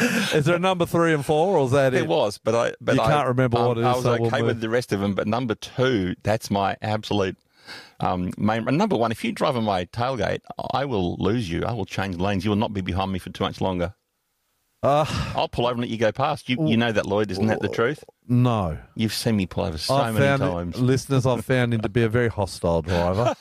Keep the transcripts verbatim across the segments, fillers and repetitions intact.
Is there a number three and four, or is that it? It was, but I but You I, can't remember um, what it is, I was so we'll okay move. with the rest of them, but number two, that's my absolute um, main. And number one, if you drive on my tailgate, I will lose you. I will change lanes. You will not be behind me for too much longer. Uh, I'll pull over and let you go past. You you know that, Lloyd, isn't that the truth? no. You've seen me pull over so I've many found times. listeners, I've found him to be a very hostile driver.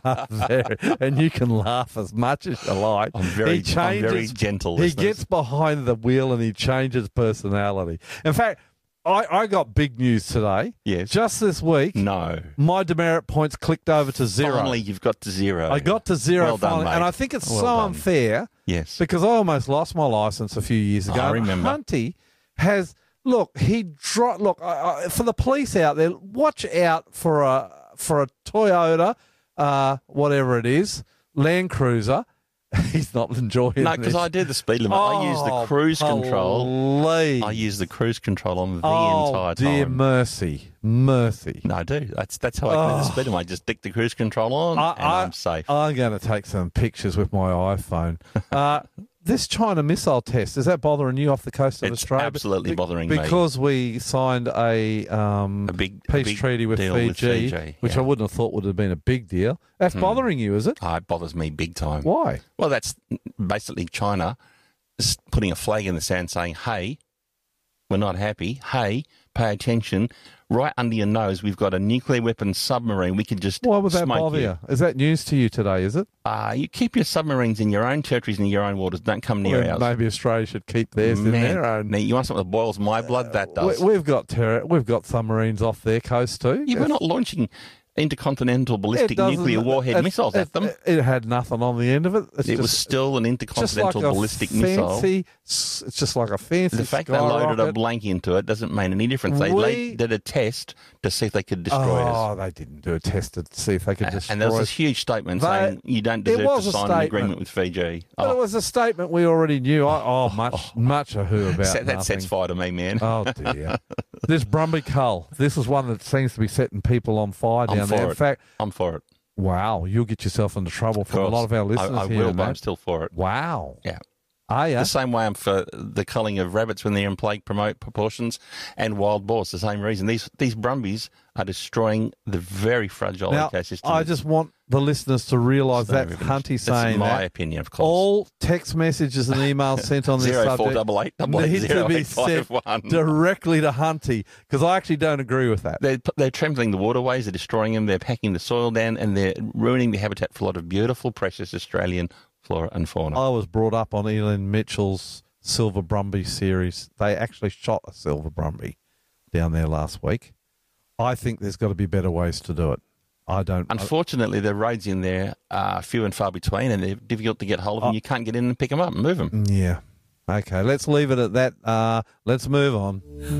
Very, and you can laugh as much as you like. I'm very, he I'm very gentle. He listeners. gets behind the wheel and he changes personality. In fact, I, I got big news today. Yes. Just this week, No. my demerit points clicked over to zero. Finally, you've got to zero. I got to zero Well done, finally, mate. and I think it's Well so done. unfair. Yes. Because I almost lost my license a few years ago. I remember. Hunty has look. He dro- look I, I, for the police out there. Watch out for a for a Toyota, uh, whatever it is, Land Cruiser. He's not enjoying. No, this. because I do the speed limit. Oh, I use the cruise control. please. I use the cruise control on the oh, entire dear time. mercy, mercy. No, I do. That's that's how I can do the Oh. speed limit. I just stick the cruise control on, I, and I, I'm safe. I'm going to take some pictures with my iPhone. Uh, this China missile test, is that bothering you off the coast of It's Australia? absolutely Be- bothering me. Because we signed a, um, A big- a peace big treaty with deal Fiji, with Fiji, which yeah. I wouldn't have thought would have been a big deal. That's bothering you, is it? Oh, it bothers me big time. Why? Well, that's basically China s- putting a flag in the sand saying, hey, we're not happy. Hey, pay attention. Right under your nose, we've got a nuclear weapon submarine. We could just Why would that smoke bother you. you? Is that news to you today, is it? Uh, you keep your submarines in your own territories and your own waters. Don't come near Well, ours. maybe Australia should keep theirs in Man, their own. now, you want something that boils my blood? That does. We, we've got terror, we've got submarines off their coast too. Yeah, we're not launching intercontinental ballistic It doesn't- nuclear warhead it- missiles it, at them. It, it had nothing on the end of it. It's It just, was still an just intercontinental like a ballistic missile. fancy, s- It's just like a fancy The fact they loaded a skyrocket. blank into it doesn't make any difference. They We- laid, did a test to see if they could destroy Oh, us. they didn't do a test to see if they could destroy And there was us. this huge statement They- saying you don't it deserve was to a sign an statement. agreement with Fiji. But Oh, it was a statement we already knew. I, oh, much, much a who about that, that nothing. sets fire to me, man. Oh dear. This Brumby Cull. This is one that seems to be setting people on fire I'm down for there. it. In fact, I'm for it. wow, you'll get yourself into trouble Of from a course. lot of our listeners I, I here, will, but mate. I'm still for it. Wow. Yeah. Are you? The same way I'm for the culling of rabbits when they're in plague promote proportions and wild boars. The same reason. These these brumbies are destroying the very fragile Now, ecosystem. I just want the listeners to realise So that's everybody's- Hunty That's saying my that. opinion, of course. All text messages and emails sent on this Zero subject four double eight double eight need zero to be eight five sent one. directly to Hunty, because I actually don't agree with that. They're, they're trampling the waterways, they're destroying them, they're packing the soil down, and they're ruining the habitat for a lot of beautiful, precious Australian flora and fauna. I was brought up on Elin Mitchell's Silver Brumby series. They actually shot a Silver Brumby down there last week. I think there's got to be better ways to do it. I don't. Unfortunately, the roads in there are few and far between, and they're difficult to get hold of, and you can't get in and pick them up and move them. I, yeah. Okay, let's leave it at that. Uh, let's move on.